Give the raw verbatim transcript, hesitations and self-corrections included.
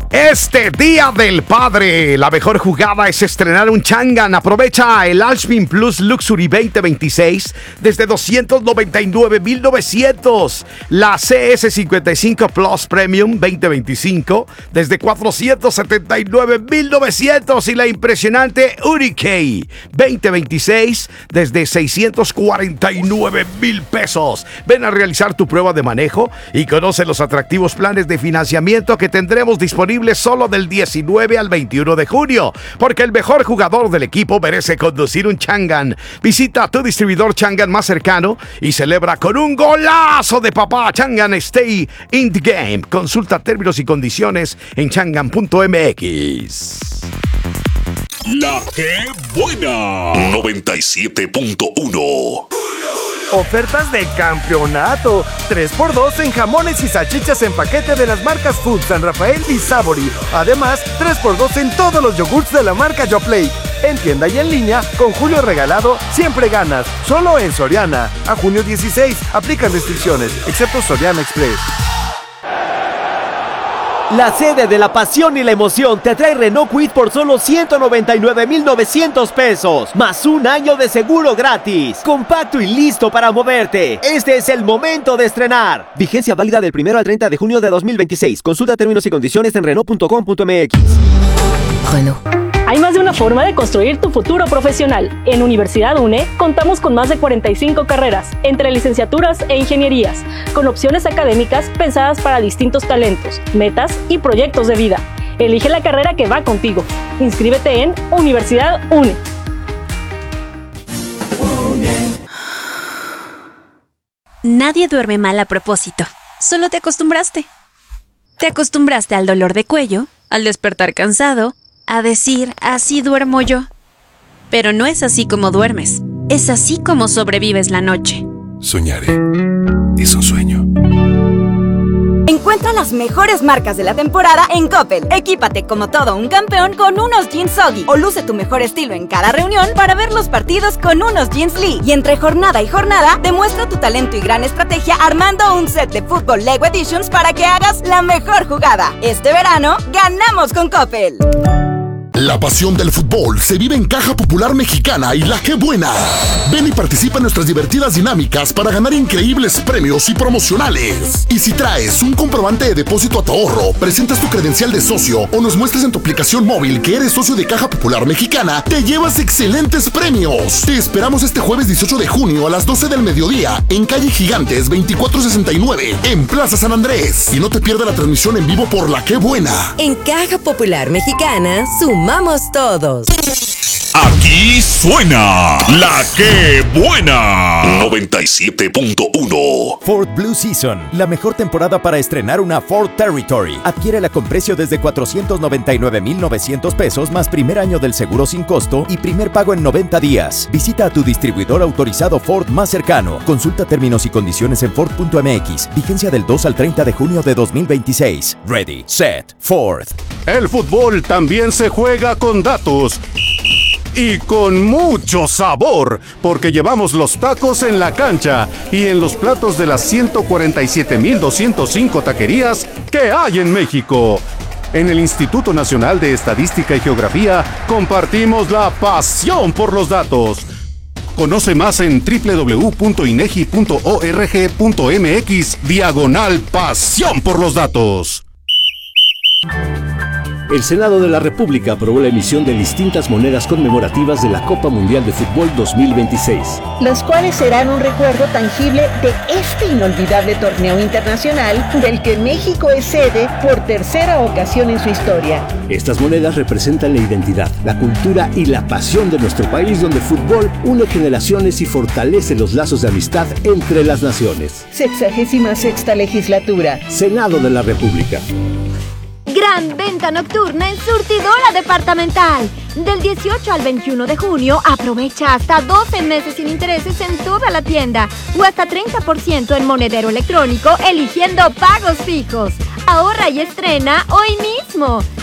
Este Día del Padre, la mejor jugada es estrenar un Changan. Aprovecha el Alpine Plus Luxury veinte veintiséis desde doscientos noventa y nueve mil novecientos. La C S cincuenta y cinco Plus Premium veinte veinticinco desde cuatrocientos setenta y nueve mil novecientos. Y la impresionante Hurricane veinte veintiséis desde seiscientos cuarenta y nueve mil pesos. Ven a realizar tu prueba de manejo y conoce los atractivos planes de financiamiento que tendremos disponibles solo del diecinueve al veintiuno de junio, porque el mejor jugador del equipo merece conducir un Changan. Visita tu distribuidor Changan más cercano y celebra con un golazo de papá. Changan, stay in the game. Consulta términos y condiciones en changan punto m x. La que buena. noventa y siete punto uno. Ofertas de campeonato. tres por dos en jamones y salchichas en paquete de las marcas Food, San Rafael y Savory. Además, tres por dos en todos los yogurts de la marca Yoplait. En tienda y en línea, con Julio Regalado, siempre ganas. Solo en Soriana. A junio dieciséis. Aplican restricciones, excepto Soriana Express. La sede de la pasión y la emoción te trae Renault Kwid por solo ciento noventa y nueve mil novecientos pesos, más un año de seguro gratis. Compacto y listo para moverte. Este es el momento de estrenar. Vigencia válida del primero al treinta de junio de dos mil veintiséis. Consulta términos y condiciones en renault punto com punto m x. Renault. Hay más de una forma de construir tu futuro profesional. En Universidad UNE contamos con más de cuarenta y cinco carreras, entre licenciaturas e ingenierías, con opciones académicas pensadas para distintos talentos, metas y proyectos de vida. Elige la carrera que va contigo. Inscríbete en Universidad UNE. Nadie duerme mal a propósito. Solo te acostumbraste. Te acostumbraste al dolor de cuello, al despertar cansado, a decir, así duermo yo. Pero no es así como duermes. Es así como sobrevives la noche. Soñaré. Es un sueño. Encuentra las mejores marcas de la temporada en Coppel. Equípate como todo un campeón con unos jeans Soggy o luce tu mejor estilo en cada reunión para ver los partidos con unos jeans Lee. Y entre jornada y jornada, demuestra tu talento y gran estrategia armando un set de fútbol Lego Editions para que hagas la mejor jugada. Este verano, ganamos con Coppel. La pasión del fútbol se vive en Caja Popular Mexicana y La Que Buena. Ven y participa en nuestras divertidas dinámicas para ganar increíbles premios y promocionales. Y si traes un comprobante de depósito a tu ahorro, presentas tu credencial de socio o nos muestras en tu aplicación móvil que eres socio de Caja Popular Mexicana, te llevas excelentes premios. Te esperamos este jueves dieciocho de junio a las doce del mediodía en Calle Gigantes veinticuatro sesenta y nueve en Plaza San Andrés. Y no te pierdas la transmisión en vivo por La Que Buena. En Caja Popular Mexicana, sumamos todos. Aquí suena La Que Buena. noventa y siete punto uno. Ford Blue Season, la mejor temporada para estrenar una Ford Territory. Adquiérela con precio desde cuatrocientos noventa y nueve mil novecientos pesos más primer año del seguro sin costo y primer pago en noventa días. Visita a tu distribuidor autorizado Ford más cercano. Consulta términos y condiciones en ford punto m x. Vigencia del dos al treinta de junio de dos mil veintiséis. Ready, set, Ford. El fútbol también se juega con datos. Y con mucho sabor, porque llevamos los tacos en la cancha y en los platos de las ciento cuarenta y siete mil doscientos cinco taquerías que hay en México. En el Instituto Nacional de Estadística y Geografía compartimos la pasión por los datos. Conoce más en doble u doble u doble u punto inegi punto org punto m x diagonal pasión por los datos. El Senado de la República aprobó la emisión de distintas monedas conmemorativas de la Copa Mundial de Fútbol dos mil veintiséis. Las cuales serán un recuerdo tangible de este inolvidable torneo internacional del que México es sede por tercera ocasión en su historia. Estas monedas representan la identidad, la cultura y la pasión de nuestro país, donde el fútbol une generaciones y fortalece los lazos de amistad entre las naciones. Sexagésima sexta legislatura. Senado de la República. Gran venta nocturna en Surtidora Departamental. Del dieciocho al veintiuno de junio, aprovecha hasta doce meses sin intereses en toda la tienda o hasta treinta por ciento en monedero electrónico eligiendo pagos fijos. Ahorra y estrena hoy mismo.